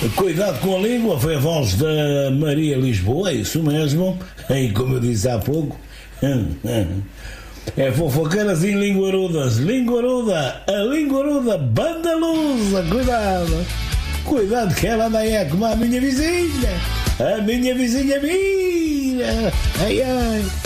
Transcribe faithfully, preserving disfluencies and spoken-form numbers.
Cuidado com a língua, foi a voz da Maria Lisboa, é isso mesmo. E como eu disse há pouco, é fofoqueiras e linguarudas. Linguaruda, a linguaruda bandalusa, cuidado. Cuidado que ela anda aí é como a minha vizinha. A minha vizinha mira. Ai, ai.